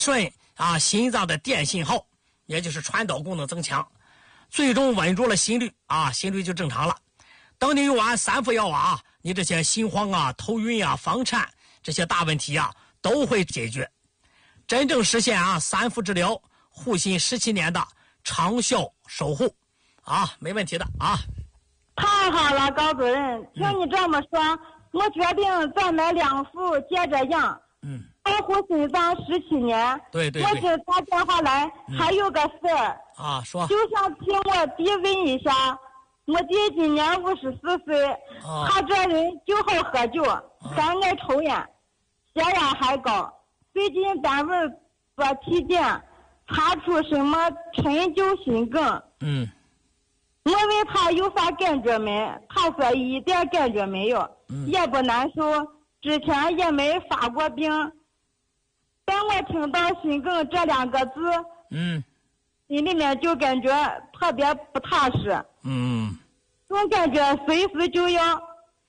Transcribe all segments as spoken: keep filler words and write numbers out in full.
顺啊心脏的电信号，也就是传导功能增强，最终稳住了心率啊，心率就正常了。等你用完三副药啊，你这些心慌啊、头晕啊、房颤这些大问题啊都会解决，真正实现啊三副治疗护心十七年的长效守护啊，没问题的啊。 太好了，高主任，听你这么说，嗯、我决定再买两副接着样。 嗯， 保护心脏十七年。 对对对。 我今打电话来、嗯、还有个事儿啊，说。 就想请我弟问一下，我弟今年五十四岁，啊、他这人酒后喝酒，还爱抽烟，血压还高。最近单位做体检，查出什么陈旧心梗。 嗯。 我问他有啥感觉没，他说一点感觉没有，嗯、也不难受，之前也没发过病。当我听到心梗这两个字， 嗯， 心里面就感觉特别不踏实， 嗯， 总感觉随时就要，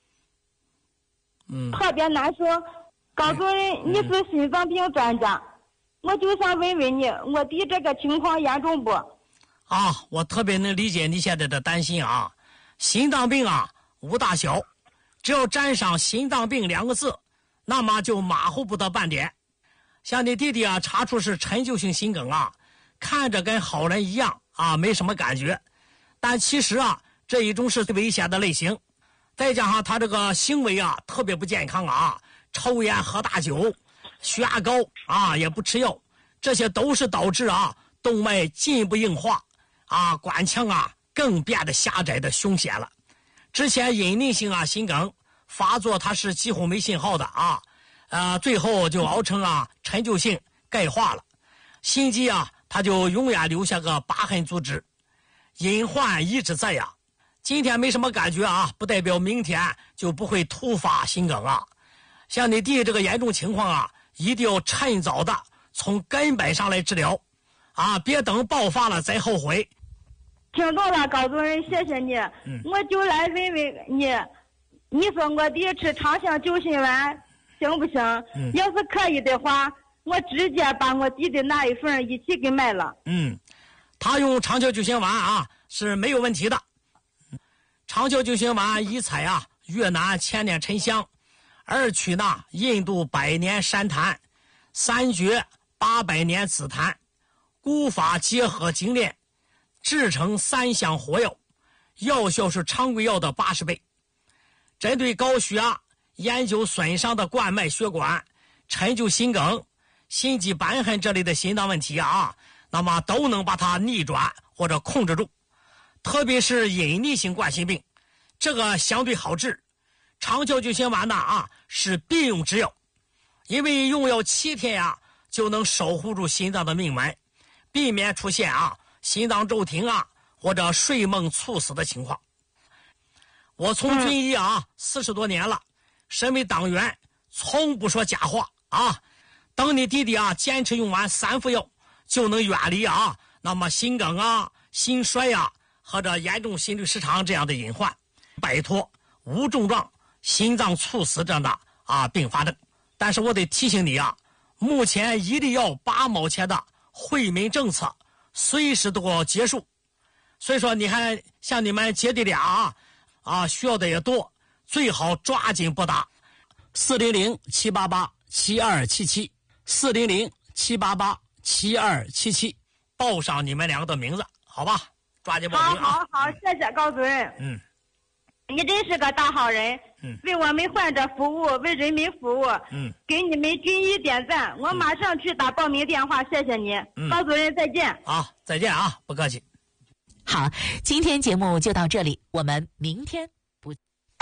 嗯， 特别难受。高主任，你是心脏病专家，嗯、我就想问问你，我弟这个情况严重不？ 啊，我特别能理解你现在的担心啊。心脏病啊无大小，只要沾上心脏病两个字，那么就马虎不得半点。像你弟弟啊查出是陈旧性心梗啊，看着跟好人一样啊，没什么感觉，但其实啊这一种是最危险的类型。再加上他这个行为啊特别不健康啊，抽烟喝大酒，血压高啊，也不吃药，这些都是导致啊动脉进一步硬化啊，管腔啊更变得狭窄的凶险了。之前隐匿性啊心梗发作，它是几乎没信号的啊，呃，最后就熬成啊陈旧性钙化了，心肌啊它就永远留下个疤痕组织，隐患一直在呀。今天没什么感觉啊，不代表明天就不会突发心梗啊。像你弟这个严重情况啊，一定要趁早的从根本上来治疗啊，别等爆发了再后悔。 听到了，高主任，谢谢你。嗯、我就来问问你，你说我弟吃长香救心丸行不行？嗯、要是可以的话，我直接把我弟的那一份一起给买了。 嗯，他用长效救心丸啊是没有问题的。长效救心丸一采啊越南千年沉香，二取呢印度百年山檀，三绝八百年紫檀，古法结合精炼，制成三香活药，药效是常规药的八十倍。针对高血压、研究损伤的冠脉血管、陈旧心梗、心肌瘢痕这类的心脏问题啊，那么都能把它逆转或者控制住。特别是隐匿性冠心病，这个相对好治。长效救心丸呢啊是必用之药，因为用药七天呀、啊、就能守护住心脏的命脉，避免出现啊心脏骤停啊或者睡梦猝死的情况。我从军医啊四十多年了，身为党员从不说假话啊。等你弟弟啊坚持用完三副药，就能远离啊那么心梗啊、心衰啊或者严重心律失常这样的隐患，摆脱无症状心脏猝死这样的啊并发症。但是我得提醒你啊，目前一粒药八毛钱的惠民政策随时都要结束，所以说你看像你们姐弟俩啊啊需要的也多，最好抓紧拨打四零零七八八七二七七四零零七八八七二七七，报上你们两个的名字，好吧？抓紧报名啊！ 好好好，谢谢高主任。 嗯， 你真是个大好人。嗯，为我们患者服务，为人民服务。嗯，给你们军医点赞，我马上去打报名电话，谢谢你。嗯，高主任再见。 好，再见啊，不客气。 好，今天节目就到这里，我们明天不。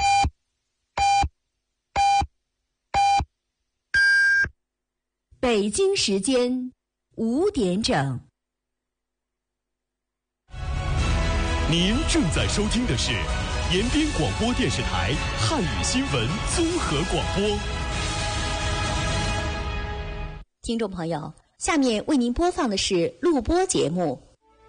北京时间五点整。 您正在收听的是延边广播电视台汉语新闻综合广播。 听众朋友，下面为您播放的是录播节目。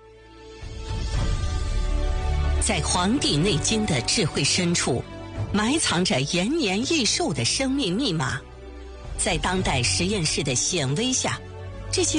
在《黄帝内经》的智慧深处，埋藏着延年益寿的生命密码。在当代实验室的显微下， 这些